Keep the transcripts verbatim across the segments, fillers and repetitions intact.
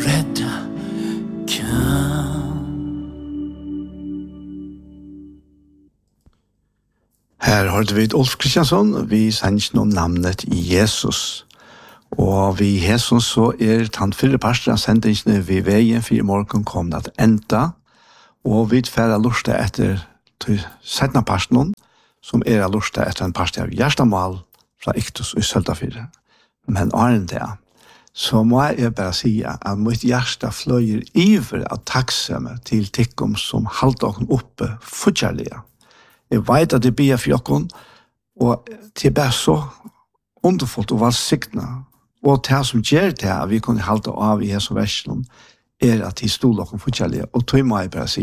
rädda kan. Her hørte vi Ulf Kristiansson, vi sender noen namnet Jesus. Og vi Jesus så er han fyrre parster av sendingene vi veien for i morgen kom at enda, og vi færre lurste etter til sedna parsten, som er lurste etter en parster av Gjerstamal fra Iktus i Søltafire. Men åren det, så må jeg bare si at mitt hjerte fløyer iver av takksomme til tikkum som halte okken oppe fortjellige. Jeg vet at det blir for jokken, og det er bare så underfullt og valgsiktene. Og det som gjør det at vi kunne halte av i Jesu versen, er at de stod okken fortjellige, og det må jeg bare si.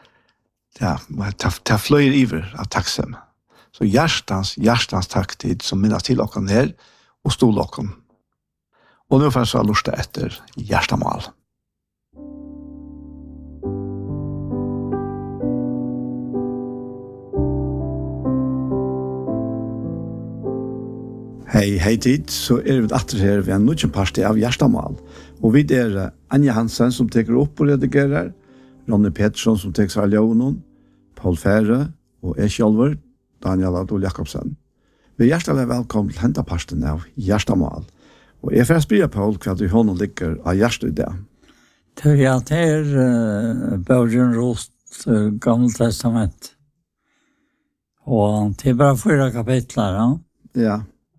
Det fløyer iver av takksomme. Så hjertens, hjertens takk til som minnes til okken her, og stod okken. Og nå får jeg så lurt etter hjertemål. Hei, hei tid, så er vi etter her ved en nødvendig parti av hjertemål. Og vi er Anja Hansen som teker opp og redigerer, Ronny Pettersson som teker seg av Leonon, Paul Fære og jeg selv, Daniel Adol Jakobsen. Vi er hjertelig velkommen til henteparten av hjertemål. Og jeg får spørre Paul hva du hånden ligger av hjertet i det. Det er at det er uh, Bøgen Rost, uh, Gamle Testament. Og det er bare fyra kapitler, ja. Ja.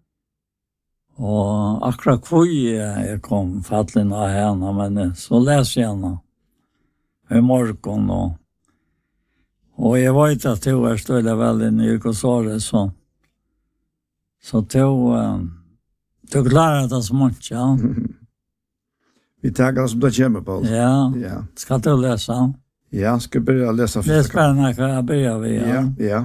Og akkurat hvor jeg kom fattelig av henne, men så leser jeg henne i morgen. Og, og jeg vet at det var støylig veldig nyrkosåret, så, så det var... Du klarar det så mycket, ja. Vi tackar som det kommer på. Ja. Ja. Ska du läsa? Ja, ska börja läsa. Det är spännande kan jag börja vi. Ja. Ja, ja.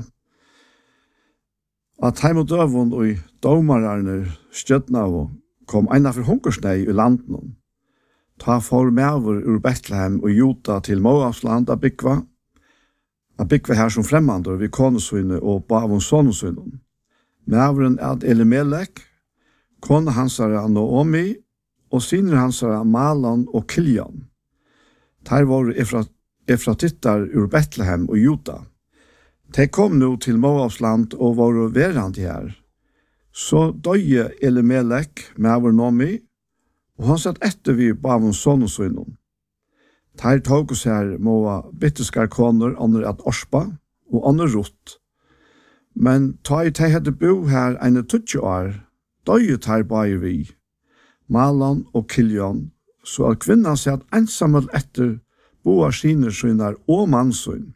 At heim og døvun og domararner stjøtna kom eina for hungersnei i landen. Ta for mever ur Bethlehem og Juda til Moabsland av Bykva. Av Bykva her som fremmande vi konesøyne og bavun sonesøyne. Meveren er Elimelek, kone hansara Naomi, og sinner hansara Malan og Kiljan. Der var efratittar ur Bethlehem og Juda. De kom nu til Moabsland og var verand her. Så døye Elimelek med vår Naomi, og han satt etter vi bavun sonesøynen. Der tog oss her Moa bitteskar koner, andre at Orspa, og andre Rott. Men ta i de hadde bo her ene tutsi år, døyet her bare vi, Malan og Kiljan, så at kvinnan satt ensamhet etter boar sine synar og mannsyn.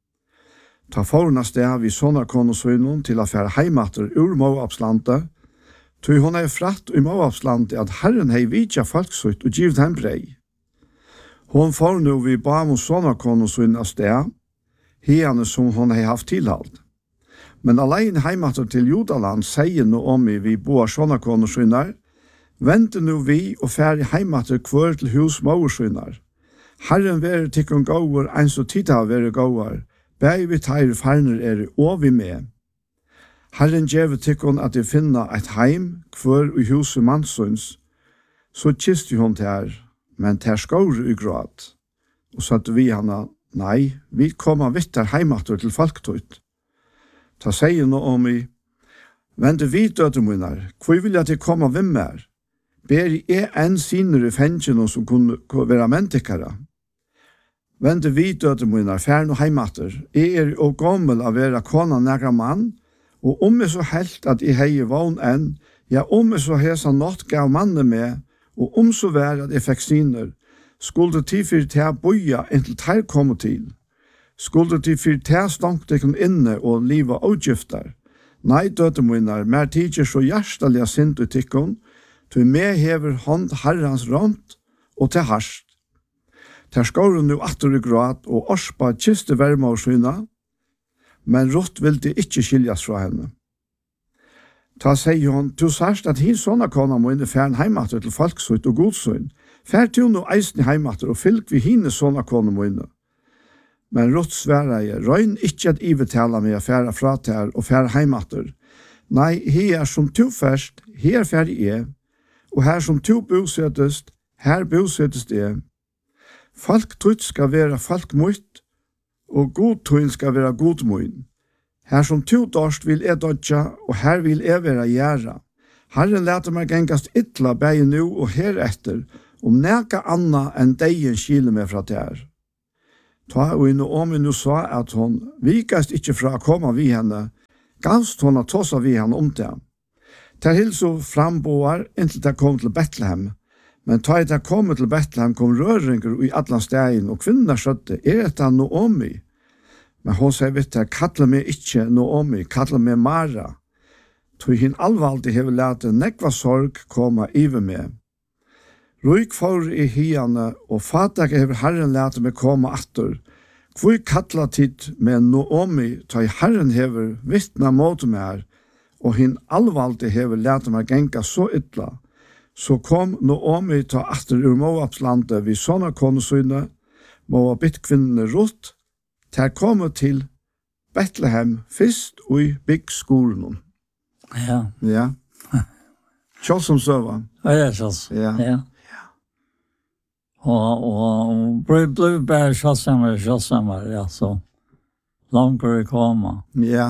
Ta forna sted vi sånne konesøynen til å fære heimater ur Moabslandet, tog hun er fratt i Moabslandet at Herren hei vidja folksøyt og givet hem brei. Hun får nu vi ba mot sånne konesøynen av sted, hiane som hun hei haft tilhald. Men alene heimater til Judaland sier nå om i vi boar sånne konesøyner, vente nu vi og fære heimater kvør til hus maursøyner. Herren være tikkun gauar, eins og tida være gauar, Bæg vi teir farner er og vi med. Herren djeve tikkun at de finna et heim, kvør i huset mannsøns, så kiste hun ter, men ter skaur i grad. Og satt vi hana, nei, vi koma vittar heimater til folktøyt. Ta sier nå om i, vente vi dødemunnar, hvor vil jeg til koma vimmer? Ber jeg en sinere fengene som kunne være mentikere? Vente vi dødemunnar, færn og heimater, jeg er og gammel av være kona nægra mann, og om jeg så helt at jeg hei vogn enn, ja om jeg så hesa nått gav mannen med, og om så vær at jeg fikk siner, skulle tid for til å boja inntil teir komme til. Skulle tid for til å stank dekken inne og liva avgifter. Nei, dødemunnar, mer tidser så hjertelige sint ut tikkun, til meg hever hånd herrans råmt og til harst. Der skår hun nu atter i grad og Orspa kiste verma og syna, men Rutt vil det ikke skiljas fra henne. Ta sier hun, du sørst at hin sånne kona må inne færen heimater til folksøyt og godsøyn. Fær til nu eisen i heimater og fylk vi hine sånne kona må inne. Men Rutt sværa jeg, røyn ikke at ivetala med å færa fra ter og færa heimater. Nei, her som to først, her fær jeg, og her som to bosettest, her bosettest jeg, Folk tøyt skal være folk møtt, og god tøyn skal være god møyn. Her som to dørst vil jeg dodja, og her vil jeg være gjerra. Herren leter meg gengast ytla bæge nu og heretter, om neka anna enn deien skile meg fra der. Ta og i Naomi nu sa at hon vikast ikkje fra å komme vi henne, gavst hon at tåsa vi henne om det. Ter hilso framboar inntil det kom til Betlehem, men ta i det kom til Betlehem kom røringer i Atlandstegin, og kvinner skjøtte, er dette Naomi? Men hon sier, vet du, kallar meg ikkje Naomi, kallar meg Mara. Tog hin allvaldig hever lete nekva sorg koma iver meg. Ruik for i hiane, og fatak hever Herren lete meg koma atter. Hvor kalla tid med Naomi, ta i Herren hever vittna mot meg her, og hin allvaldig hever lete meg genka så ytla. Så kom Naomi ta atter ur Moabslandet vid sånne konesyne, Moabit kvinnene Ruth, ter komme til Betlehem først og i byggskolen. Ja. Ja. Kjøls som søva. Ja, det er kjøls. Ja. Ja. Og, og ble, ble bare kjølsammer, kjølsammer, ja, så langt å komme. Ja.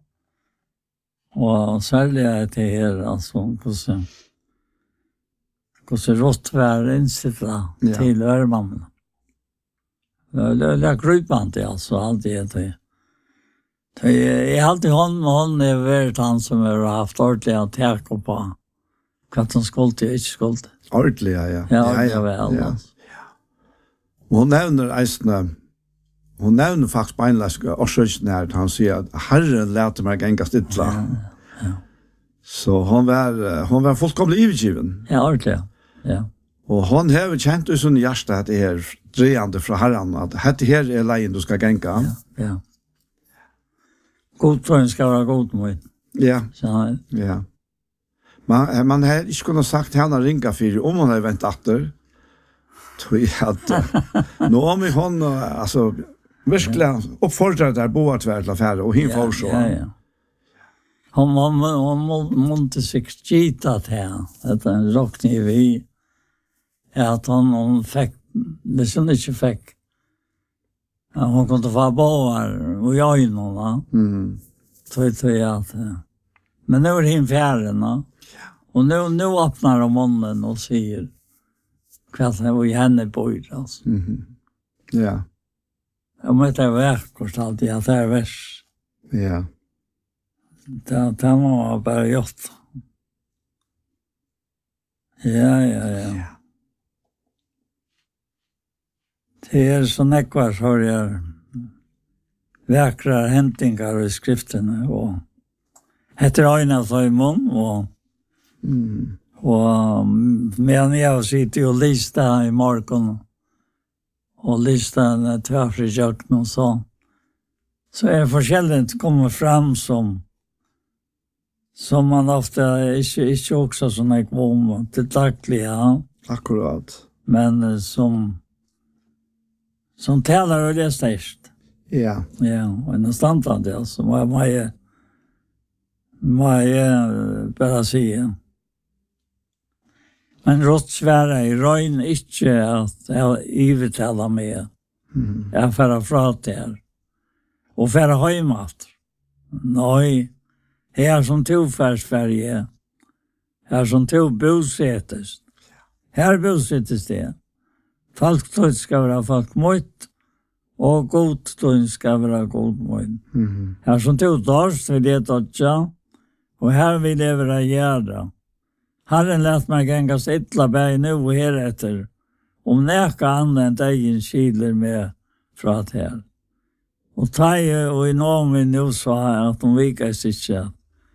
Og særlig er det her, altså, hvordan, hvordan rått var innsittlet Ja. til ørmannen. Det är krypant alltså alltid det. Det är alltid hon hon är värt han som har haft ordentligt att täcka på. Kvart hon skuld till inte skuld. Ordentligt, ja. Ja, Ja, ja, väl. Ja. Og hon nevner eisne, hon nevner faktisk beinleske årsøkene her, han sier at Herren lærte meg enga stidla. Ja, ja. Så hon var, hon var fullkomlig ivergiven. Ja, ordentligt. Ja. Og hon har kjent i sånn hjärsta at det her drejande fra Herren, at dette her er leien du skal genka. Ja, ja. God trøyen skal være god mot. Ja, Så ja. Man, man har ikke kunnet sagt henne ringa for om hon har vent atter. Tror jeg at nå om hon, altså, virkelig oppfordret der boar tvær til affære, og hin ja, får så. Ja, ja. Hon hon hon måste sig skita till att en rockni vi att hon hon fick det som inte fick. Ja, hon kunde få boar och jag in hon. Mm. Så så jag men nu är det infärden va. Och nu nu öppnar de munnen och säger kvart det var henne bor alltså. Mhm. Ja. Jag måste verk och allt det att det är värst. Ja. Det, det må bare gjort. Ja, ja, ja. Det er så nekvar så jeg vekra hentingar i skriftene, og heter Øyna Søymon, og, Mm. og medan jeg sitter og lista i morgen, og lista en tvärfri jakten og så, så er det forskjellig kommer fram som som man ofta inte inte också såna här om det dagliga Akkurat. men eh, som som talar och det störst. Ja. Ja, och nästan det alltså vad man man bara säga. Men rått svära i röjn inte att jag övertala mig. Mm. Jag färra fra där. Och färra hemmat. Nej. Her som tog för Sverige. Her som tog bosättes. Her bosättes det. Folk ska vara folk mot. Och god ska vara god mot. Mhm. Her som tog dörst vill det dödja. Och här vill det vara gärda. Herren lät mig gängas ytla berg nu och här efter. Om näka annan egen kiler med från här. Och Taje och i Naomi nu sa att de vikas inte.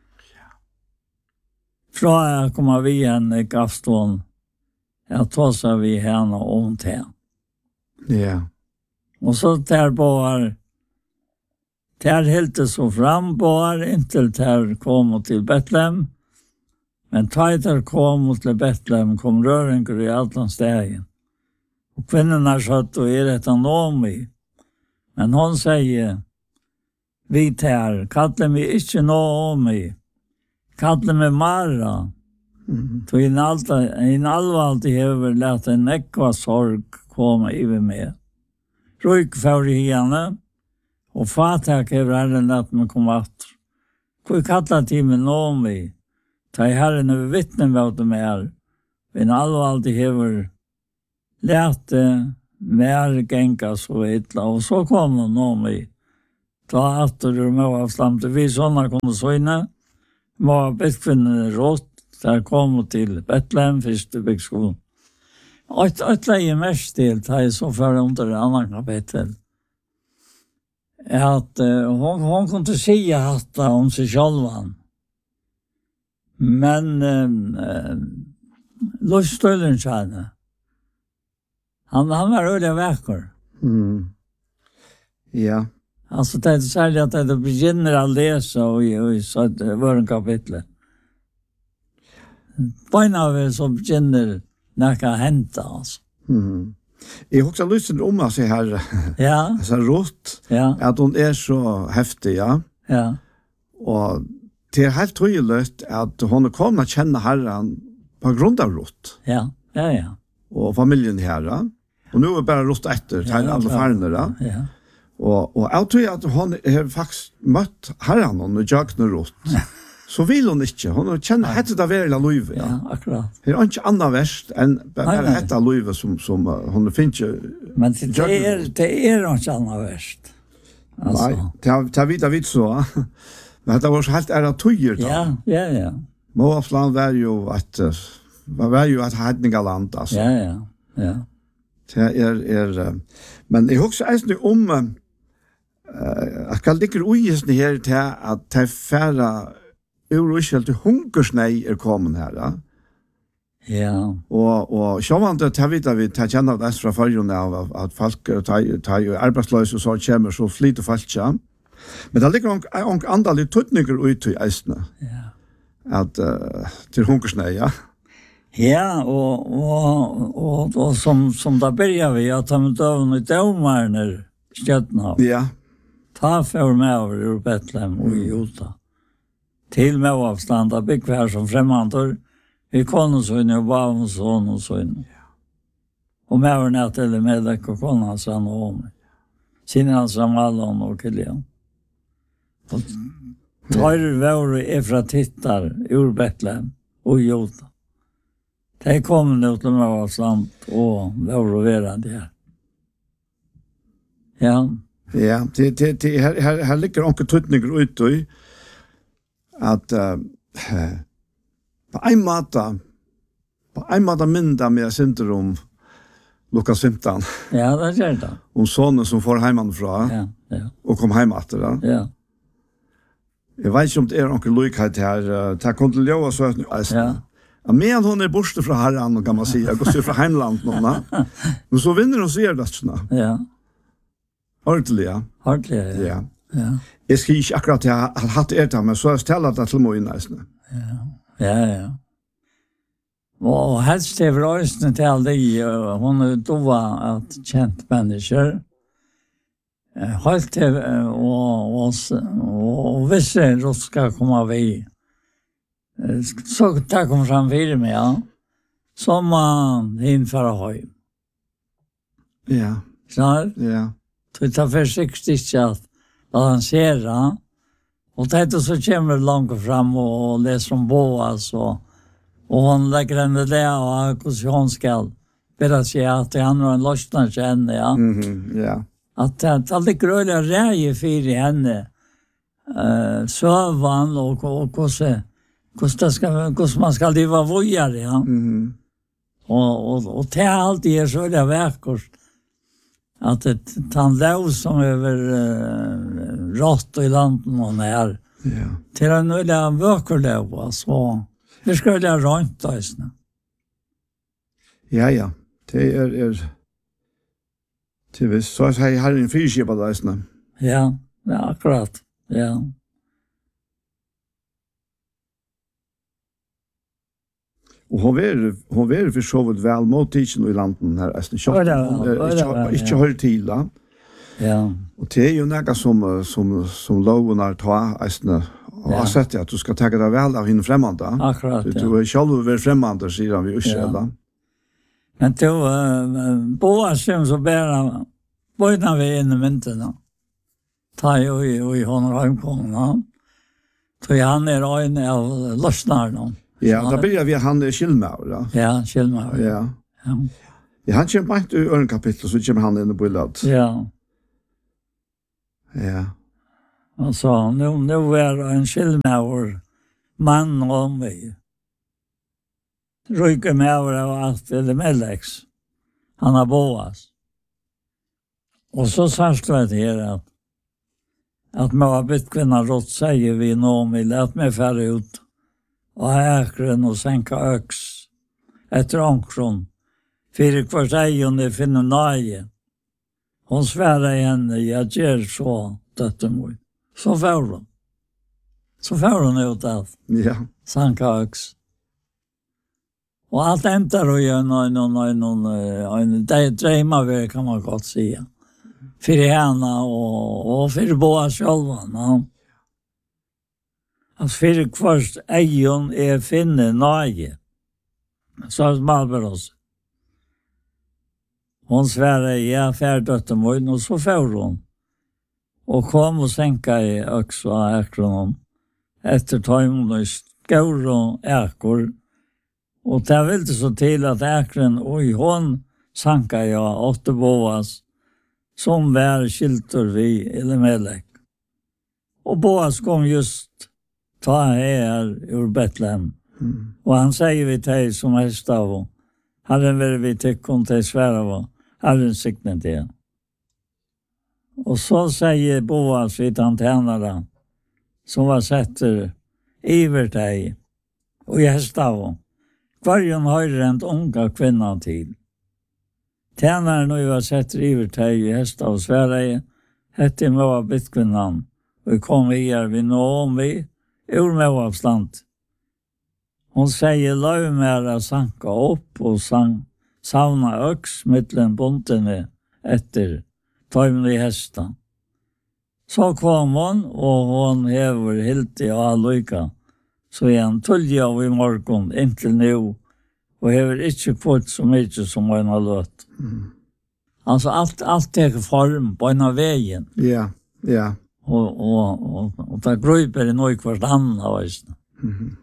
Fra jag kommer vi henne gavstånd. Jag tåsar vi henne om det. Ja. Och så där bara där helt så fram bara inte där kom till Betlehem. Men Taje kom till Betlehem kom röringen i Atlantstegin. Och kvinnorna satt och är detta Naomi. Men hon säger vi tar kallar mig inte Naomi. Kallar mig Mara. Mm. Så in allt in allvarligt över lät en ekva sorg komma över mig. Rök för henne och fatak över Herren att man kom att. Kvar kalla till mig någon vi. Ta Herren över vittnen vad de är. In allvarligt över lät mer gänga så illa och så kom någon vi. Ta att du med av slam till vi såna kunde så inne. Var betkvinnen rått. Der kom til Bethlehem, første bygskolen. Og et leie mest til, da jeg så før under det andre kapittel, at uh, hun, hun kunne si at om seg selv. Men uh, Løsstølen kjenne, han, han var øyelig vekker. Mm. Ja. Altså, det er særlig at det begynner å lese og i så var en kapittel. Beina av så begynner näka hända alltså. Mm. Jag har också lyssnat om att se här. Ja. Så rått. Ja. Att hon är så häftig, ja. Ja. Och det är helt tydligt att hon kommer att känna Herren på grund av rått. Ja. Ja, ja. Och familjen här, ja. Och nu är bara rått efter till ja, alla färner, ja. Ja. Och och jag tror att hon har faktiskt mött Herren och jag nu rått. Så vill hon inte. Hon känner hette det värla Louise. Ja, ja akkurat. Det är inte annat värst än bara hette Louise som som uh, hon finns ju. Men det är det är inte annat värst. Alltså. Nej, det det vet vet så. Men det var så helt era tojer då. Ja, ja, ja. Moabsland var ju att var ju att hedninga land alltså. Ja, ja. Ja. Det är är men jag också är nu om eh jag kan ligga ojäsne här till att ta färra ur Israel till hungersnei är kommen här, ja. Ja. Och och så var det att vi vi tar känna det från förrjun av att folk tar tar ju arbetslösa och så kommer så flyter folk ja. Men det ligger en en andra tutningar ut i Eisne. Ja. Att uh, till hungersnei, ja. Ja, och och och, och som som där börjar vi att ta med dövn och dömarna stjärna. Ja. Ta för mig över ur Bethlehem och Juda. Till med avstånd av byggvär som främmandor. Vi kom så in och var hon son och så in. Och med över nät eller med det och kom han så han om. Sin han som alla och Kilian. Och tar vår ifra tittar ur Bethlehem och Juda. Det kom nu till med avstånd och vår verande här. Ja. Ja, det det det här här, här ligger onkel tutningar ut och att uh, på en måte på en måte mynda med syndrom Lukas femton. Ja, det gör det. Om sonen som får hemifrån. Ja, ja. Och kom hem efter det. Ja. Jag vet inte om det är onkel Lukas här. Det kom till Joa så att Ja. Men hon är borste från Herren och kan man säga. Går så från hemlandet någon. Men så vinner hon ser det såna. Ja. Ordentligt, ja. Ordentligt, ja. Ja. Ja. Jag ska inte akkurat jag har haft det men så har jag ställt det till mig nästan. Ja. Ja, ja. Och helst är rösten till all det. Hon är dova att känt människor. Helt till och, och, och vissa då ska komma vi. Så tack om framför mig, ja. Som man inför hem. Ja. Så Ja. Så ta försiktigt att balansera. Och det så kommer långt fram och läser om Boas och och hon lägger henne där och hur hon ska bära sig att det andra en lösning känner, ja. Mhm, ja. Att det alltid gröna räge för henne. Eh så van och och och så hur det ska hur man ska leva vojare, ja. Mhm. Och och och det är alltid är så där verkar att det han lov som över uh, rått i landen och när. Ja. Till en öde en vöker lov så. Det skulle jag rönt alltså. Ja, ja. Det är är det visst så att jag har en fisk på det. Ja, ja, akkurat. Ja. Och hon är hon är för så väl mot teaching i landen här alltså så inte hör till då. Ja. Och det är ju några som som som loven att ta alltså Och har sett att du ska ta det väl av henne främmande. Akkurat, du, ja. Du är själv väl främmande, säger han vid Ursela. Ja. Men då, uh, Boas som så bära, börjar vi in i mynten. Ta ju i honom hemkomna. Så han är en av lösnarna. Ja, då börjar vi han är Kilmauer. Ja, Kilmauer. Ja. Ja. Ja, han kommer inte i ören kapitel, så kommer han in i bildet. Ja. Ja. Och så, nu, nu är en Kilmauer man om mig. Ryker med av att det är Mellex. Han har Boas. Och så sagt det här att att man har bytt kvinna rått säger vi Naomi, lät mig färre ut och äkren och sänka öx efter ankron. Fyra kvart ejon det finner nöje. Hon svärar henne, jag ger så dötter mot. Så får hon. Så får hon ut att Ja. sänka öx. Och allt ämtar och gör någon, någon, någon, någon drömmar kan man gott säga. För henne och, och för båda själva. Ja. Alltså för kvart ejon är finne nöje. Så är det Malberos. Hon svärar, ja, färdötten var och så får hon. Och kom och sänka i öxa och äkronom. Efter tajmen och skor och äkor. Och det var inte så till att äkren, oj, hon sanka jag åtta Boas. Som var skilter vi eller Melek. Och Boas kom just ta här ur Betlehem. Mm. Och han säger vi till som helst av. Herren vill vi tycka om till svära av. Herren sikten till. Och så säger Boas vid han tjänare som var sätter iver dig och gäst av. Vargen har rent unga kvinnan till. Tjänaren nu var sätter iver dig i häst av Sverige. Hette Moab bitkvinnan. Och vi kom här vid Naomi ur Moabsland. Hon säger löjmära sanka upp och sang, savna öx mittlen bontene efter tajmlig hästan. Så kom hon och hon hever helt i allyka. Så är han tullja av i morgon intill nu och hever inte kvart så mycket som han har löt. Mm. Alltså allt, allt tar form på en av vägen. Ja, yeah, ja. Yeah. Och, och, och, och det gröper i något kvart annan. Mm.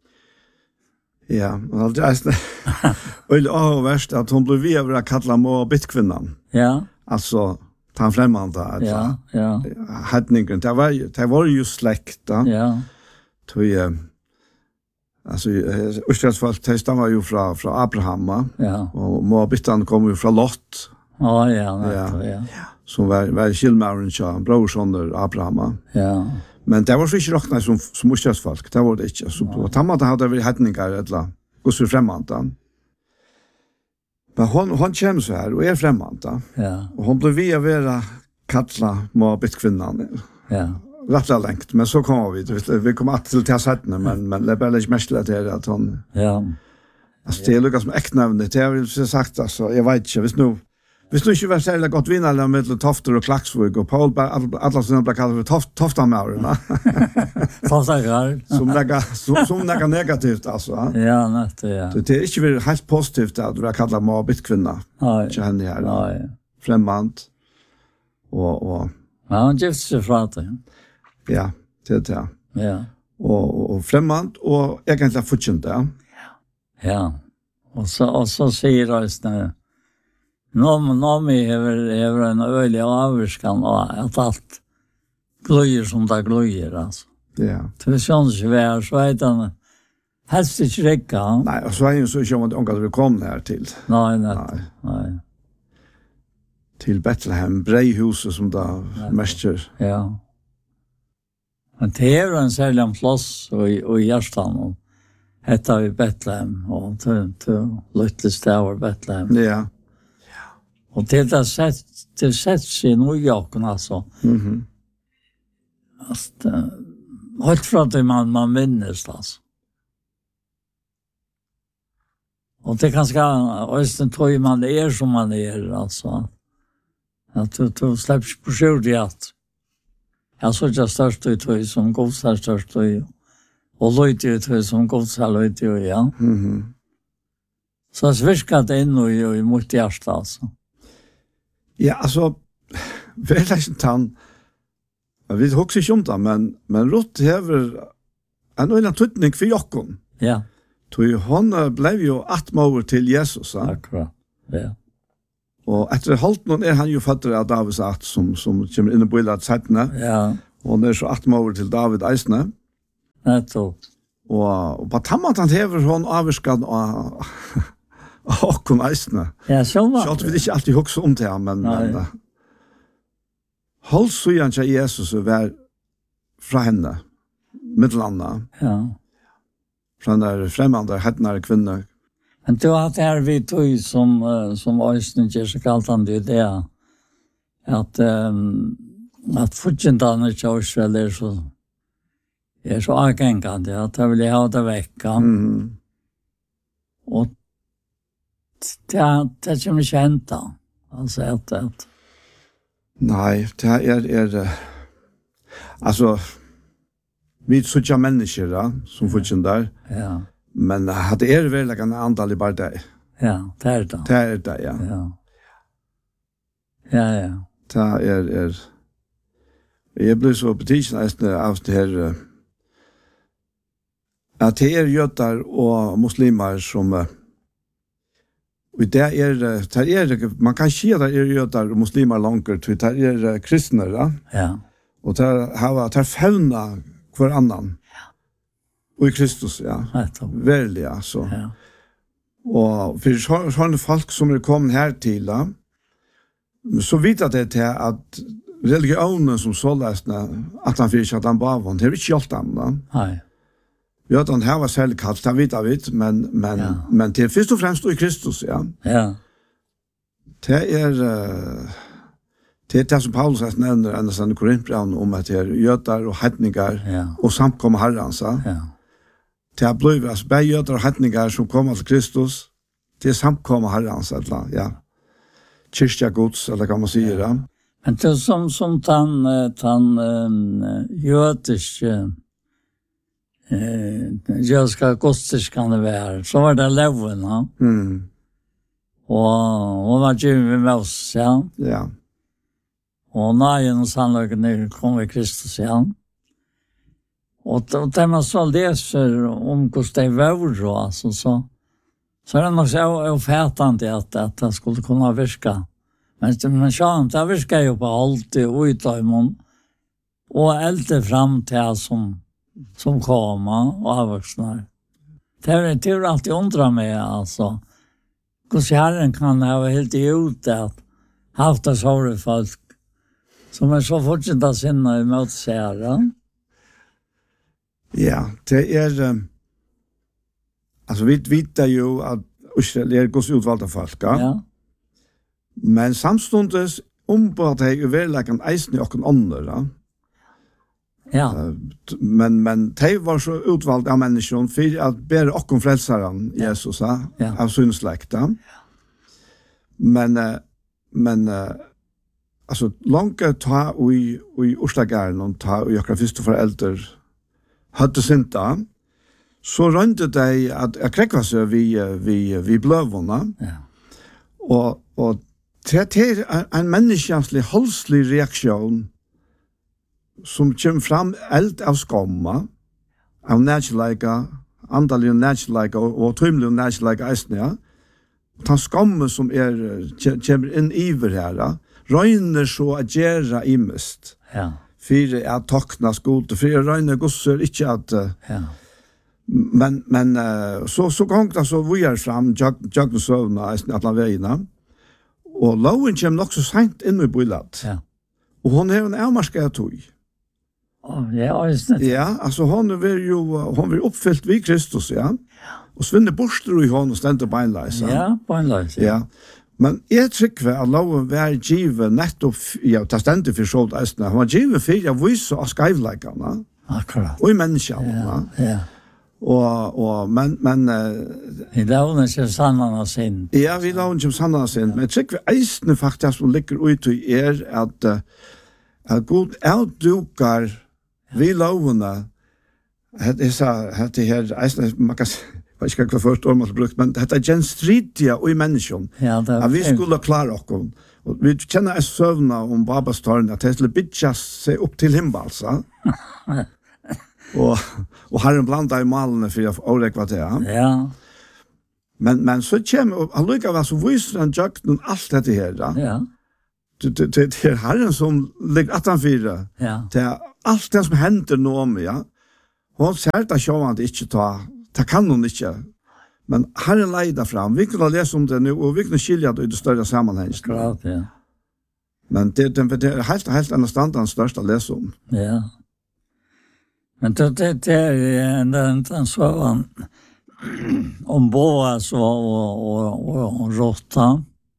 Ja, och det är väl avvärst att hon blev över att kalla Moab bitkvinnan. Ja. Alltså, ta främmande. Alltså, ja, ja. Hedningen, det var, det var ju släkt. Ja. Tog, alltså, Østlandsfolk, det stammar ju från, från Abraham. Ja. Och Moabittan kom ju från Lot. Ja, ja, ja. ja. Som var, var Kilmauren, ja, brorsoner Abraham. Ja. Men det var så ikke råknet som, som Østlandsfolk, det var det ikke. Så på tammat hadde vi hedninger, eller gos vi fremmande. Men hon, hon kommer så her, og er fremmande. Ja. Og hon ble via være kattla Moabit-kvinnan. Ja. Rätt längt, men så kommer vi. Vi kommer alltid till sätten, men, men det är bara lite mest till att hon... Ja. Alltså, det är lyckas med äcknävnet. Det har jag väl sagt, alltså, jag vet inte. Hvis nu, hvis nu inte var särskilt gott vinnare med Tofter och Klaxvig och Paul, alla som blir kallat för toft, Toftamauren. Toftagar. Som lägger som, som lägger negativt, alltså. Ja, nätt, ja. Så det är inte väl helt positivt att du har kallat Moabit-kvinna. Nej. Inte henne här. Nej. Främmand. Och... och ja, hon gifte sig från det. Ja, det är det. Ja. Och, och främmand och egentligen fortsätter. Ja. Ja. Och så, och så säger rösten Någon Nomi har en ölig avskan och att allt glöjer som det glöjer, alltså. Ja. Det känns ju väl så att han helst inte räcka. Nej, och så är ju så att jag inte vi kom här till. Nej, nej. Nej. Till Betlehem, Breihuset som där mäster. Ja. Men det är en särskild plats och i hjärtan. Hetta vi Betlehem och till, till Little Tower Betlehem. Ja. Och till det sätt, det sätts i New York alltså. Mhm. Alltså, helt från det man, man minns alltså. Och det kanske östen tror man det är som man är alltså. Att du, du släpps på skjordiat. Jag såg jag störst ut och som godsar störst ut. Och löjt ut och som godsar löjt ut, ja. Mhm. Så svirkat det in och i mot hjärsta alltså. Ja, alltså väl han. Jag vet också inte om det, men men Ruth häver en annan tutning för Jakob. Ja. Tog hon blev ju atmover till Jesus, ja. Akkurat. Ja. Och efter halt någon är han ju fatter av Davids att som som kommer in i bildet sättna. Ja. Och hon är så atmover till David Eisne. Nettopp. Og, og på tammantan hever hon avskan og Håkon Eisne. Ja, så var Så alt vi ikke alltid hoksa om det, men, men uh, hold sujan til Jesus var fra henne, middelanda, Ja. fra den der fremmande, hettnare kvinne. Men du har det här vi tog som, uh, som Øystein gjør så kalt han det, det er at, um, at fortjentene til Israel er så är så avgängande att jag vill ha det vecka. Mm. Och det, det kommer inte hända. Alltså att, att. Nej, det är, är uh, alltså vi är sådana människor ja, som fortjäntar. Ja. Men uh, det är väl en andal i bara det. Ja, det är det. Det är det, ja. Ja. Ja, ja. Det är, är jag blir så betydelsen av det här uh, att det är jötar och muslimer som uh, och det är det är man kan se att det är jötar och muslimer långt det är uh, kristna ja. Ja. Och det har tar fällna för annan. Ja. Och i Kristus ja. Väl ja så. Ja. Och för sådana folk som är kommit här till så vet att det är att religionen som så läsna att han fick att han bara var det är inte allt annat. Nej. Ja, den här var självkallt, det vet jag vet, men, men, ja. men det är först och främst i Kristus, ja. Ja. Det är, uh, det är det som Paulus nämner ända sedan i Korintbrevn om att det är jötar och hedningar ja. och samkomma Herren, så. Ja. Det har blivit, alltså, bara jötar och hedningar som kommer till Kristus, det är samkomma Herren, så att, ja. Kyrkja Guds, eller kan man säga, ja. Men det som, som tan, tan um, jötiske Eh, jag ska godstiskan det vara. Så var det loven, ja. Mm. Och hon var ju med oss, ja. Ja. Och najen och sannoliken när kom i Kristus, ja. Och där man så läser om hur det var, alltså, så, så är det nog så ofätande att, att det skulle kunna virka. Men man sa inte, det virkar ju på allt och utöjmon. Och äldre fram till som som kommer och avvuxnar. Det är det är alltid undra mig alltså. Hur Herren kan ha helt ut att haft det så folk som är så fortsätta sinna emot sig. Ja, det är um, alltså vi vet ju att Israel är Guds utvalda folk, ja. Ja. Men samstundes ombord det ju väl en eisen och en andra, ja. Ja. Men men de var så utvald av människor för att bära och om frälsaren ja. Jesus ja. Ja. Av sin släkt. Ja. Men men alltså långt ta i i Oslagaren och ta och jag första föräldrar hade synta så rönte det att jag kräkva så vi vi vi blövorna. Ja. Och och det är en människans halslig reaktion som kommer fram eld av skomma, av nærkjeleika, andelig nærkjeleika og tøymelig nærkjeleika eisne, ja. Den skomme som er, kommer inn iver her, røyner så at gjøre imest. Ja. For at tokna skole, for jeg røyner gosser ikke at... Ja. Men, men så, så gong det så vi er fram, Jagden søvna, eisne, at la veiene, og loven kommer nok så sent inn i bøylet. Ja. Og hun er en avmarsket tog. Oh, ja, just det. Ja, alltså hon vill ju hon vill uppfyllt vid Kristus, ja. Och svinner borster i hon och ständer beinleis. Ja, beinleis. Ja. Ja. Men jag tycker att loven var given nettopp ja, ta ständer för sålt ästna. Hon var given för jag visste av skivläkarna. Akkurat. Och i människan, ja. Ja. Och och men men i loven är sanna sin. Ja, vi loven som sanna sin. Men jag tycker ästna faktiskt som ligger ut i er att At god avdukar vi lovene, det er så, det her, man kan jeg vet ikke hva først ord man har brukt, men dette er gjenstridige og i mennesken. Ja, det er at vi skulle klare oss. Og vi kjenner en søvn om Babas tårn, at det skulle bytja seg opp til himmel, og, og Herren blanda i malene for å årekva det. Ja. Men, men så kommer, han lykkevel så viser han jakten alt dette her. Ja. Det, det, det er Herren som ligger attenfire. Ja. Det er alt det som hender nå om, ja. Hun ser det sjå han det ikke ta, det kan hun ikke. Men Herren leider fram. Vi kunne lese om det nu, og vi kunne skilja det i det større sammenheng. Klart, ja. Men det, det, det er helt, helt annet stand den største å lese om. Ja. Men det, det, det er en, en, en sånn om Boas og, og, og, og, og Rotta.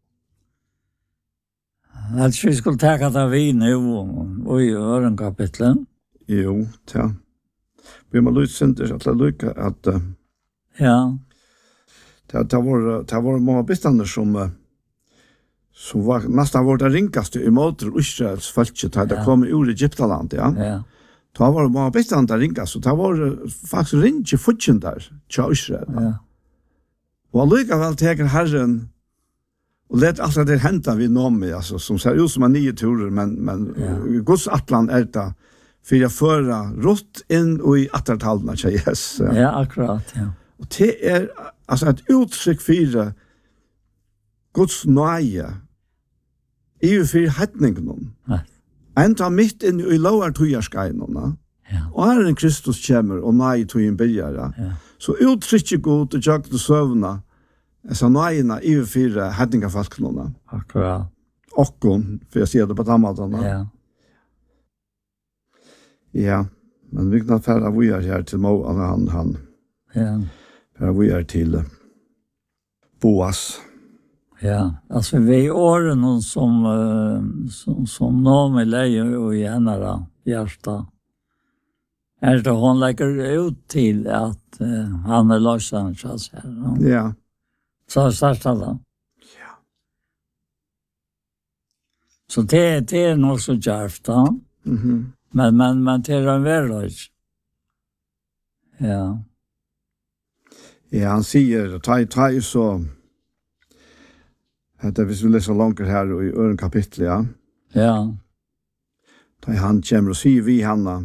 At vi skulle ta det vi nu og i ørenkapitlet. Jo, ja. Vi må lytte sin til at det lykke at uh, ja. det, det var, det var mange bestander som uh, som var nesten var det ringaste i måte Israels følge til det kom ur Egyptaland, ja. Ja. Det var mange bestander ringast, og det var faktisk ringe futjen der til Israel. Ja. Og allikevel teker Herren og let alt det henta vi nå med, altså, som ser ut som en nye turer, men, men ja. Guds atlan er det for å føre rått inn og i attertallene til Jesus. Ja. Ja, akkurat, ja. Og det er altså et uttrykk for Guds nøye i og for hetningen. Ja. En tar midt inn i lovar tøyerskeinene. Ja. Og her en Kristus kommer og nøye tøyen byrger. Ja. Så uttrykker Gud og jakt og søvne så nøyene i og for hetningefolkene. Akkurat. Okkon, for jeg sier det på dammatene. Ja. Ja, men vi kan fære vi er her til Mo, han, han. Ja. Fære vi er til Boas. Ja, alltså vi är åren som som som nå med lejer och gärna hjärta. Är det hon lägger ut till att uh, han är lösen så att säga. Ja. Så startar det. Ja. Så det det är nog så djärvt då. Mhm. Men men men det är en värld. Ja. Ja, han säger ta ta så det hvis vi leser langt her i øren kapittel, ja. Ja. Da han kommer og sier vi henne.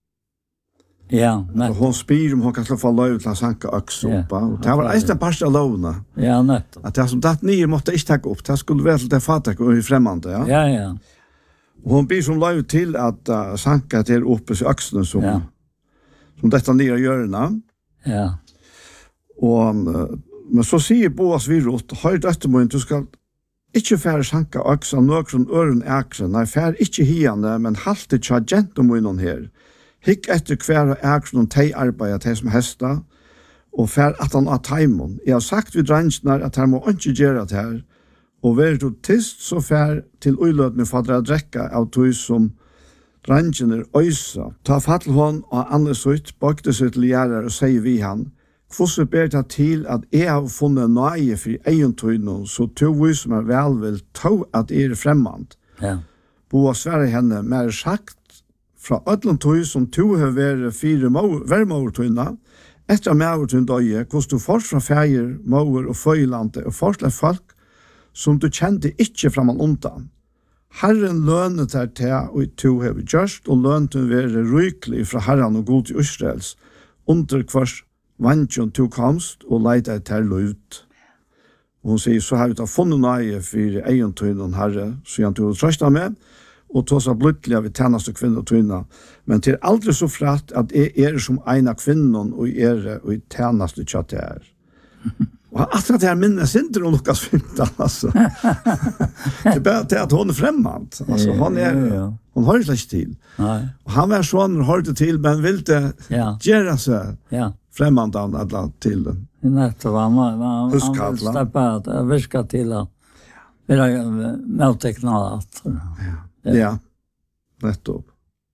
Ja, nettopp. Og hun spyr om hun kan slå få lov til å sanke øks opp. Ja, og det var eist en par av lovene. Ja, nettopp. At det som datt nye måtte ikke takke opp. Det skulle være til det fatak og i fremmande, ja. Ja, ja. Og hun byr som lov til at uh, sanke til oppe i øksene som, ja. som dette nye hjørne. Ja. Og, uh, men så sier Boas virot, høy døtte må du skal ikke færre sanka øks av nøkron øren ækre, nei, færre ikke hiane, men halte tja gentomunnen her. Hikk etter hver ækron tei arbeid tei som hesta, og færre at han av taimon. Jeg har sagt vid drangsnar at her må ikke gjøre det her, og være du tist så færre til uiløtene fadra drekka av tog som drangsner øysa. Ta fattelhånd og annes ut, bakte seg til gjerrar og sier vi han, hvordan ber det til at jeg har funnet nøye for egentøyene, så to vi som er vel vil ta at jeg er fremmant. Ja. Boa sverre henne mer sagt fra ødelen tøy som to har vært fire vermåvertøyene, etter mevertøyene døye, hvordan du først fra feir, måver og føylande, og først er folk som du kjente ikke framan undan. Herren lønnet her til, og to har vi gjørst, og lønnet hun være rykelig fra Herren og god til Israels, under kvars vantjon to komst og leita etter lut. Og hun sier, så har vi da funnet nøye for egen tøynen herre, så han tog trøsta med, og tog seg blyttelig av tjeneste kvinner tøyna. Men det er aldri så fratt at jeg er som en av kvinnen og er og i tjeneste kjatt jeg er. Og at det er minne sinter om Lukas femton, altså. Det er bare til at hun er fremmant. Altså, hun er, hun har ikke til. Nei. Og han var sånn, har det til, men vil det Ja. gjøre seg. Ja. Fremmande av alla till den. Nettopp, han han han släppa att viska till att vara mottecknad att. Ja. Ja. Nettopp.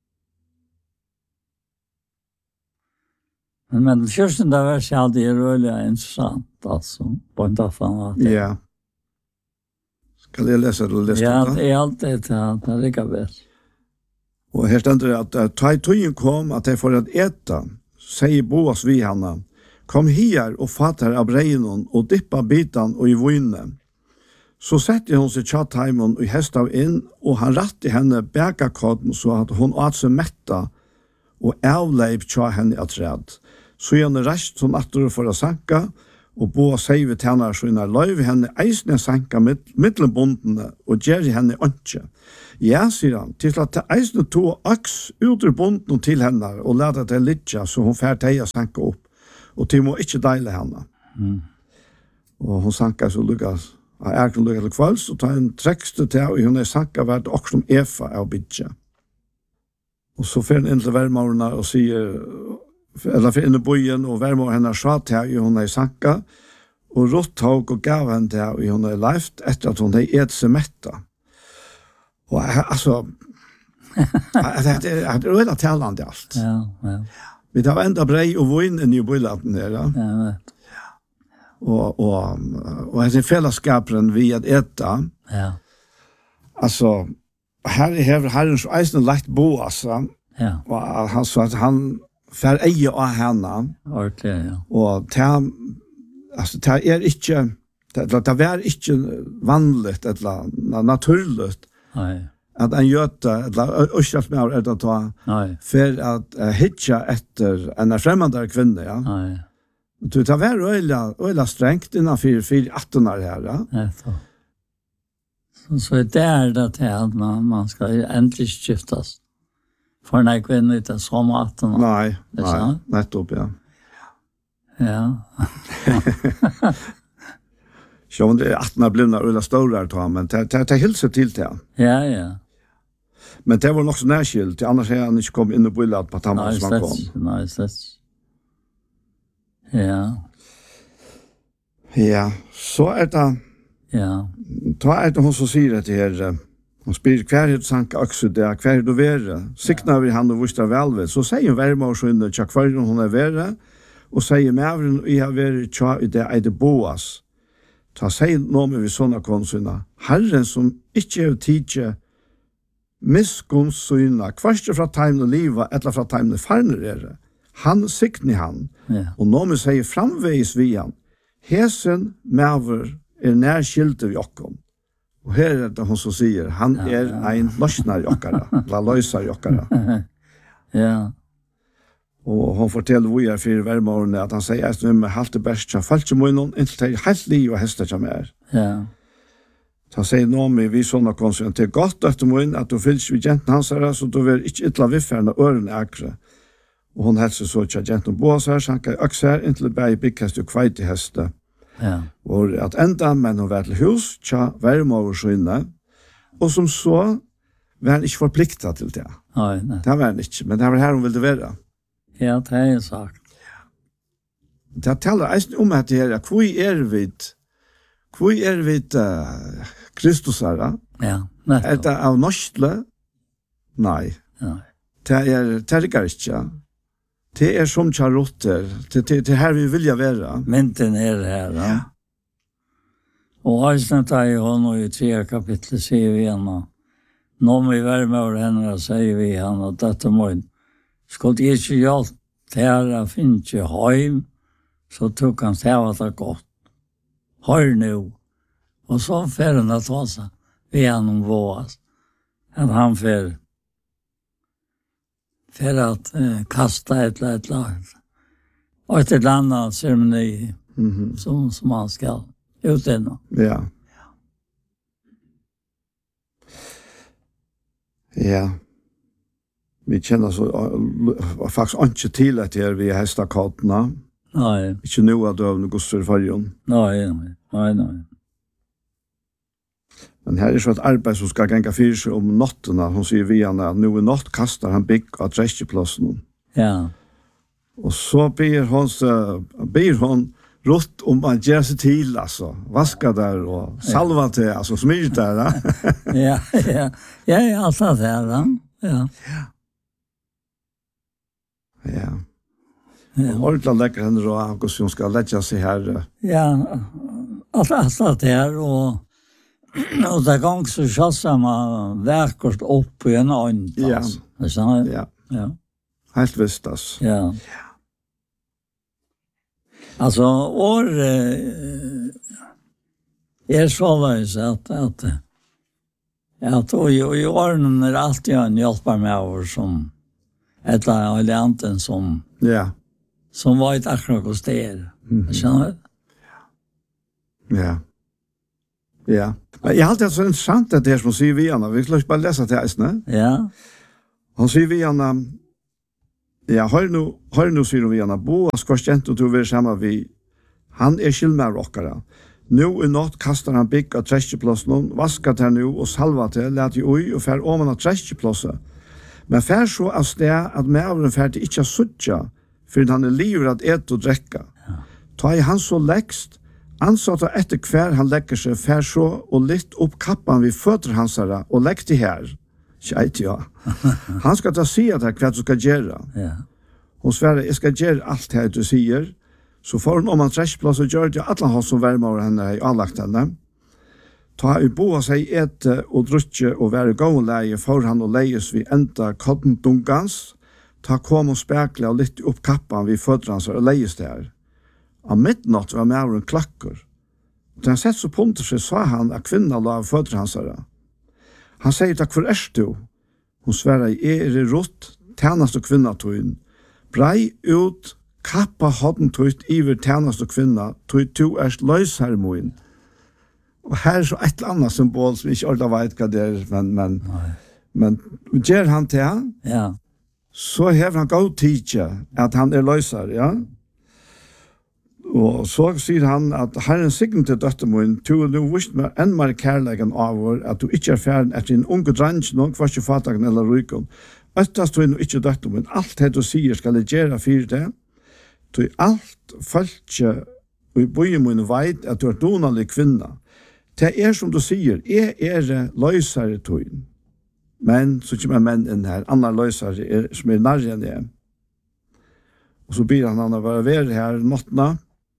Men men försten där var så det är rörliga intressant alltså på en dag fan att. Ja. Ska jag läsa det läsa? Ja, det är alltid det att det är bäst. Och här ständer det att uh, ta i tøyen kom att det får att äta, säger Boas vi henne. Kom här och fatter av breinen och dippa bitan och i vinen. Så sette hon seg tjattheimen og hestav inn, og han ratte henne bækakodden så at hun åt seg metta og avleip tja henne at red. Så gjerne rest som atter for å sanka, og bo og seive tjener så innan løyve henne eisne sanka middelbundene og gjerri henne ønske. Ja, sier han, til at eisne to aks uter bunden til henne og lade det litja så hun fær teia sanka opp, og til må ikke deile henne. Mm. Og hun sanka så lukkas Jeg er ikke lukket til kvalls, og ta en trekste til, og hun er sanka vært også som Efa av bidja. Og så fer hun inn til værmårene og sier, eller fer inn i bøyen, og værmårene henne sa til, og hun er sanka, og rått tog og gav henne til, og hun er leift etter at hun er et seg metta. Og altså, det er øyla talende alt. Ja, ja. Vi tar enda brei og vøyn inn i bøylaten her, ja. Ja, vet. Och och och det är fällskapen vi att äta. Ja. Alltså här är här är så eisen lagt Boas. Ja. Och han sa att han för eje av henne. Okej, ja. Och ta alltså ta är inte det det var inte vanligt eller naturligt. Nej. Att en göta eller östas med att ta. Nej. För att uh, hitcha efter en främmande kvinna, ja. Nej. Du tar vær øyla, øyla strengt innan fyra fyra attonar her, ja? Ja, så. Så, så det er det til at man, man skal endelig skiftas. For en kvinne ikke som attonar. Nei, nei, nettopp, ja. Ja. Så om det er attonar blivna øyla større, men det er hilse til det. Ja, ja. Men det var nok så nærskilt, annars er han ikke kom inn og byllat på tammen som han kom. Nei, slett. Ja. Ja, så er det, ja. Da er det hun som sier det her, hun spyr, hver er det sanka akse det, hver er det være? Sikna vi han og viste velvet, så sier hun verma og skjønne, tja hver hun er være, og sier mævren, og jeg har vært tja i det eide Boas. Ta sier noe med vi sånne konsyna, Herren som ikke er tidje, miskonsyna, kvarste fra tegn og liva, etla fra tegn og farner er det. Han sikni han, ja. Og nå må sier framveis vi han, hesen maver er nærskilder jokken. Og her er det hun som sier, han ja, er ja. En løsner jokkara, la løyser jokkara. Ja. Og hun forteller hvor jeg fyrir hvermårene, at han sier, jeg med halte best, jeg falt ikke munnen, inntil det er helt liv og hester som er. Ja. Han sier nå med vi sånne konsument, det er godt etter munnen, at du fylls vi jenten hans her, så du vil ikke ytla vifferne ørene akre. Og hon helse så tja gentum Boas her, sanka i øks her, inntil bæg byggkast og kveit i heste. Ja. Og at enda, men hun var til hus, tja vermåver skynne, og som så var han ikke forpliktet til det. Nei, nei. Det var han ikke, men det var her hun ville være. Ja, det er sagt. Det taler eisen om at det her, hvor er vi, hvor er vi uh, Kristus her? Ja, nettopp. Er det av norstle? Nei. Nei. Det er tergar ikke, det er som kjarotter, det, det, det er her vi vilja være. Mynten er her, ja. Ja. Og Øystein tar i hånd og i tre kapitlet sier vi henne, nå må vi være med over henne, sier vi henne, at dette må skulle ikke gjøre til å finne ikke høym, så tok han til at det er godt. Hør nå. Og så fer han at også, vi henne om Boas, at han fer för att eh, kasta ett eller ett lag. Och ett annat ceremoni mm-hmm. som, som man ska utdöma. Ja. Ja. Vi känner så uh, faktiskt inte till att det är vi hästakatterna. Nej. Inte nu att du har något större färgen. Nej, nej, nej, nej. Men her er så et arbeid som skal ganga fyrir seg om nottene. Hun sier vi henne at nå i natt kastar han bygg av treskeplassen. Ja. Og så ber hon, ber hon rått om å gjøre seg til, altså. Vaska der og salva til, altså smyr der. Ja, ja. Ja, ja, alt det der, da. Ja. Ja. Ja. Og ordentlig legger henne og hvordan hun skal legge seg her. Ja, alt det der, og Och det gång så chassar man verkligt upp i en ånd. Ja. Ja. Ja. Ja. Helt visst alltså. Ja. Ja. Alltså, år eh, är så lös att, att, att och i, i åren är alltid en hjälpare med oss som ett av allianten som, Ja. som var ett akkurat hos det. Mhm. Känner du? Ja. Ja. Men jag har alltid så intressant att det här som säger vi Anna. Vi skulle bara läsa det här, ne? Ja. Han säger vi Anna, ja, har nu, har nu säger vi Anna, bo och ska känt och du samma vi. Han är skillnad rockare. Nu i natt kastar han bygg av träskeplåsen, vaskar det nu och salvar det, lät ju oj och fär om av träskeplåsen. Men fär så av det att mävren fär till inte suttja, för han är livet att äta och dräcka. Ja. Ta i han så lägst, ansatt att efter kvar han lägger sig fär så och lyft upp kappan vid fötter hansara och lägg det här. Tjejt ja. Han ska ta sig att det vad du ska göra. Ja. Hon svär, jag ska göra allt det du säger. Så får hon om han träskplats och gör det alla har som värmer av henne i anlagt henne. Ta i boa sig ett och drutje og være gåleie for han og leies vi enda kottendungans. Ta kom og spekle og litt opp kappan vi fødrans og leies der. Av midnatt var med en klakker. Da han sett så punter seg, sa han at kvinna la av fødransare. Han sier, takk for erst du. Hun sverre, jeg er rått, tjenest og kvinna tøyen. Brei ut, kappa hodden tøyt iver tjenest og kvinna, tøyt to erst løyshermoen. Og her er så et eller annet symbol som ikke ordentlig vet hva det er, men, men, men gjør han til han, Ja. så hever han god tidje at han er løyser, ja. Og så sier han at Herren sign til døttermoen, du er nå vist med enn mer kærlegen av vår, at du ikke er ferdig etter en unge drenge, noen kvar ikke fatagen eller ryken. Øttast du er nå ikke døttermoen. Alt det du sier skal jeg gjøre for det. Du er alt følge og i bøyemoen vet at du er donalig kvinne. Det er som du sier, jeg er løysere tøyen. Men så kommer menn inn her, andre løysere er, som er nærre enn det. Og så ber han han å være ved her nåttene.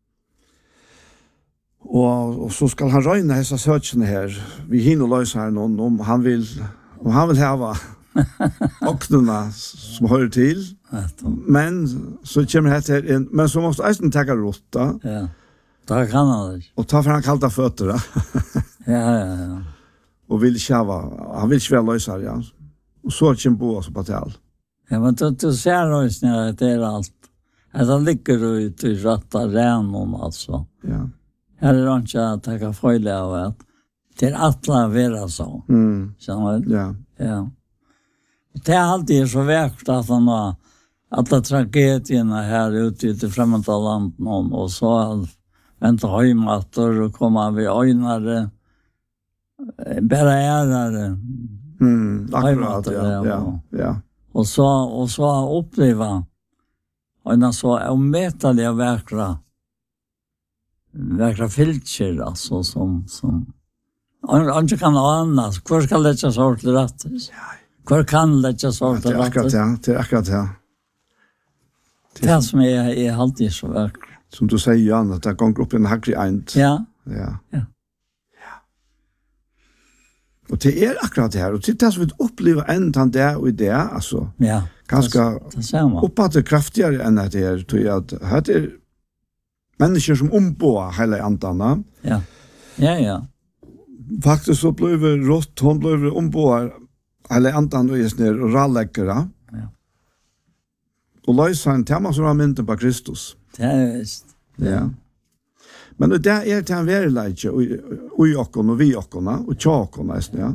Og, og så skal han røyne hessa søkene her. Vi hinner løse her noen om han vil, om han vil hava åknene som hører til. Men så kommer det her inn, men så måste eisen takke rotta. Ja. Da kan han det. Og ta for han kalta føtter. Ja, ja, ja. Og vil ikke hava, han vil ikke være løse her, ja. Og så kommer bo oss på tal. Ja, men du, du ser også at det er alt. At det ligger ut i røtta renon, altså. Ja. Her er det ikke at jeg kan føle av at det er alle være så. Mm. Skjønner du? Ja. Ja. Det er alltid så vekt at han har alle tragediene her ute i det fremmede landet noen, og så vente høymatter og komme ved øynere, bare ærere. Mm. Akkurat, Heimater, ja. Ja. og- Ja. Og så, og så oppleva og så omettelig verkra verkra filter, altså, som, som han ikke kan ana, hvor skal det ikke sort til rettes? Hvor kan det ikke sort Det til er akkurat rettes? det, det er akkurat det. Det er som er, er alltid så verkra. Som du sier, Jan, at det går opp i en hagrig eint. Ja, Ja. Ja. Ja. Og det er akkurat det her, og det er det som vi opplever enn den der og i det, altså, ja. ganske Det ser man. oppfattet kraftigere enn det her, tror jeg at det er mennesker som ombår hele andene. Ja, ja, ja. Faktisk så ble vi rått, hun ble vi ombår hele andene og gjesner og ralleggere. Ja. Og løser en tema som var mynten på Kristus. Det er visst. Ja. Men det er til en verileitje og i okkene og vi okkene og tja okkene, ja.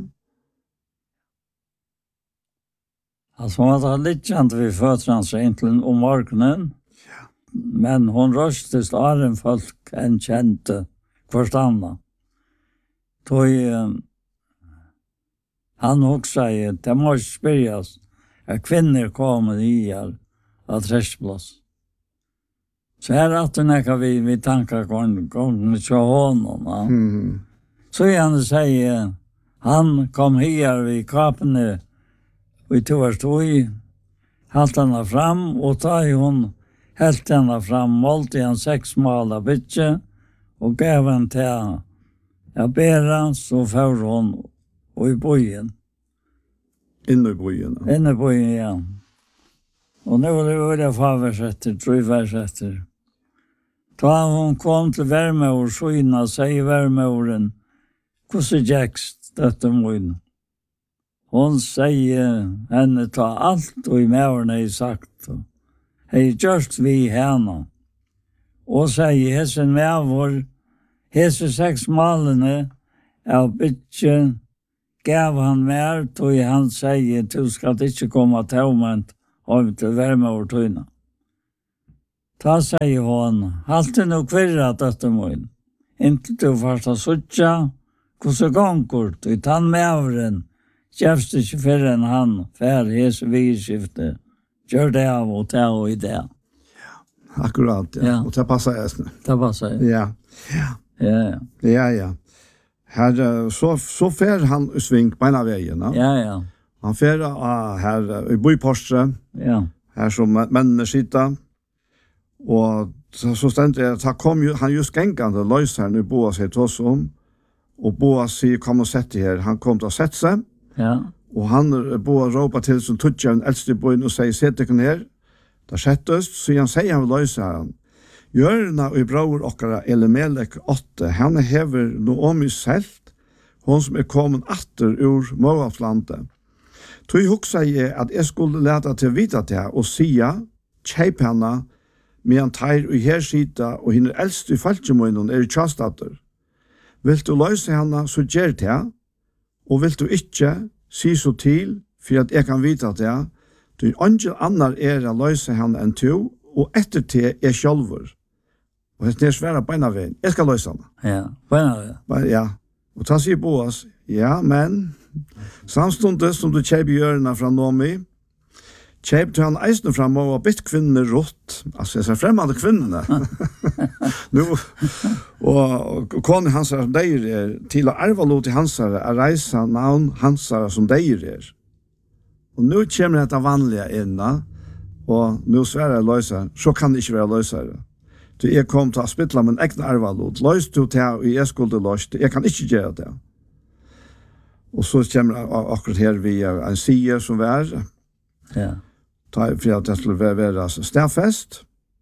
Altså, hun var litt kjent vi føtter seg egentlig om morgenen. Ja. Men hon røstes av en folk en kjente forstanda. Tog um, han også i, det må ikke spyrjas, at kvinner kommer i her av træsplass. Så her at det nekka vi, vi tankar kon, kon til honom. Ja. Mm. Så han sier, han kom her vid kapene, vi tog oss tog, halt henne fram, og ta i hon helt henne fram, målte han seks mal av bytje, og gav han til Jag ber så för hon och i bojen. Inne i bojen. Inne i bojen, ja. Och nu var det öde faversätter, tröjversätter. Då hon kom till värme och skyna, säger värmeorden, hur jäkst detta mun? Hon säger henne ta allt och i mävarna i sagt. Hej just vi henne. Och säger hessen mävar, hesse sex malene, av bitchen gav han mer, tog han säger, du ska inte komma till omvänt av till värme och tyna. Ta säger hon, halt är nog kvirrat detta mun. Inte du första suttja, hur gånger du tann mävren, Kjæfst ikke før enn han, fær hese vigskifte, gjør det av og ta og i det. Akkurat, ja. Ja. Och det passar jag. Det passar jag. Ja. Ja. Ja, ja. Ja, ja. Här så så fär han i sving på ena vägen, ja. Ja, ja. Han fär uh, här i Boiporstre. Ja. Här som männen sitter. Och så, så ständ det så kom ju han just gängande lös här nu Boas heter oss om. Och Boas säger kom och sätt dig här. Han kom att sätta sig. Ja. Och han Boas ropar till som tutjar en äldste boen och säger sätt dig ner. Där sättas så han säger han lös här. Jørna og bror okkara Elimelek åtte, han hever Noomi selt, hon som er kommet atter ur Moabslandet. Tog hugsa jeg at jeg skulle leta til vita til og sia, kjeip henne, medan teir og her sida og henne eldste i falkemunnen er i tjastater. Vil du løse henne, så gjer til, og vil du ikke si så til, for at jeg kan vita til, du angel annar er å løse henne enn to, og etter til er sjálfur. Og det er svære beina veien. Jeg skal løse henne. Ja, beina veien. Ja. Og ta sier Boas, ja, men samstundes som du kjeip hjørna fra Noomi, kjeip du han eisne fra Moab bitt kvinner rått. Altså, jeg ser fremmede kvinnerne. nu, og kone hansara som deir er, til å arva lot i hansara, er reisa navn hansara som deir er. Og nu kommer dette vanlige inna, og nu svære jeg løser, så kan det ikke være løsere. Så jeg kom til å spytla min egen arvalot. Løs du til og jeg skulle løst. Jeg kan ikke gjøre det. Og så kommer jeg akkurat her via en sier som var. Ja. For at det skulle være stedfest.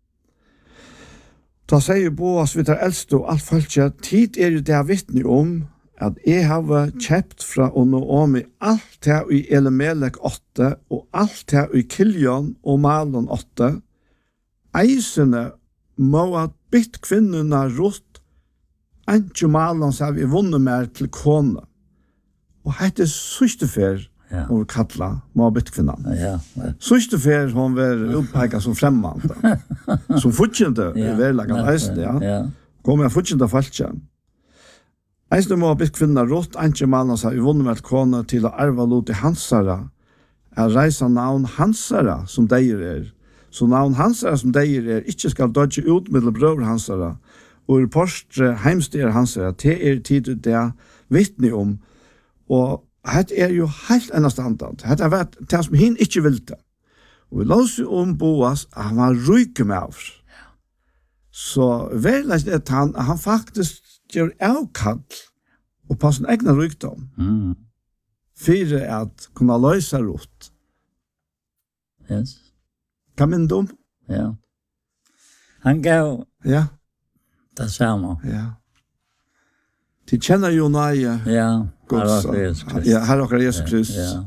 Da sier Boas vi tar eldste og alt følger. Tid er jo det vittne om at jeg har kjøpt fra Noomi alt det i Elimelek åtte og alt det i Kiljon og Malon åtte. Eisene må at bytt kvinnerne rått ikke Malon så har vi vunnet mer til kone. Og hette søstefer Ja. hun kattla må ha bytt kvinnerne. Ja. Ja. Søstefer hun var utpeket som fremmande. som fortjente i verlagen eisene, ja. Ja. Kommer jeg fortjente falskje. Eisne må ha bytt kvinner rått, ikke mannen seg i vunnet med kone til å arve lot i hansara, er reisa navn hansara som deir er. Så navn hansara som deir er, ikke skal dodge ut med bror hansara, og i postre heimstyr hansara, til er tid det vittne om, og det er jo helt enn standard. Det er det som hin ikke vil det. Og vi låser om Boas, at han var ryke med oss. Så verlegg er at han, han faktisk gjør avkall og på sin egna rykdom. Mm. For at kunne løse rått. Yes. Hva min dom? Ja. Han gav Ja, det samme. ja. De kjenner jo nøye Ja. Guds. Herre Jesus Kristus. Ja, Herre okkar Jesus Kristus. Ja.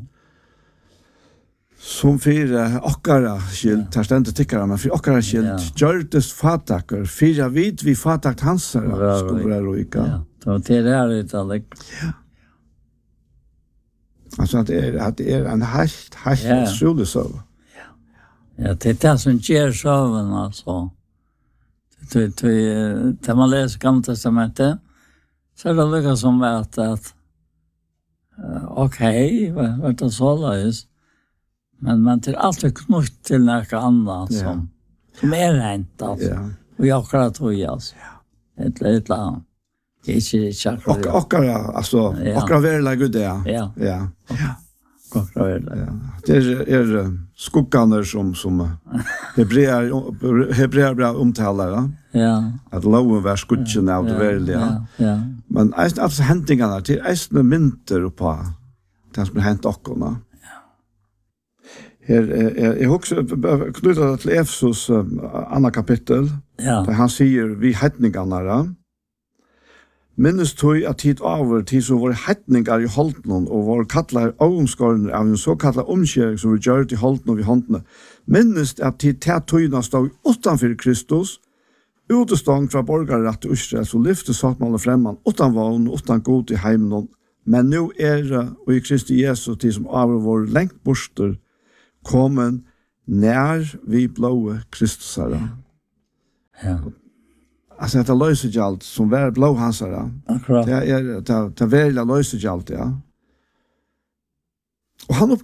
Som fyra okkara skilt, her stendte tikkara, men for okkara skilt, Ja. gjørdes fatakker, fyra vid vi fatakt hansara, Bra, skulle være roika. Ja. Så til det her uttalet. Altså at det er, at det er en helt, helt Ja. utrolig søv. Ja, det er det som gjør søven, altså. Til man leser Gamle Testamentet, så er det lukket som at, at uh, ok, hva er det så løs? Men, men til alt er knutt til noe annet Ja. som, som er rent, altså. Ja. Og jeg akkurat tror jeg, altså. Et eller et eller annet. Det er ikke, ikke akkurat. Ok, okkara, altså, Ja. okkara verleg Gud, ja. Ja. Ja. Ja. Akkurat det. Ja. Det är, är skuggarna som, som hebreer, hebreer bra omtalare. Ja. Att loven var skudgen av det verliga. Ja, ja. Men eisen, alltså händingarna till eisen mynter på det som har hänt okkorna. Her, jeg, jeg også knyttet til Efesos uh, andre kapittel, Ja. der han sier, vi hettningene, minnes tog at tid over tid som våre hettninger i holden, og våre kattler avomskårene av en såkallet omkjøring som vi gjør i holden og i håndene. Minnes at tid til togene stod utenfor Kristus, utestånd fra borgerrett til Israel, så lyfte sattmålet fremman, utan vogn, utan god i heimen. Men nå er det, og i Kristi Jesus, tid som av vår lengt borster, kommen nær vi blåe Kristusare. Ja. Altså, det er løsegjalt som er blå hansare. Akkurat. Det er, det er, det er veldig løsegjalt, ja. Og han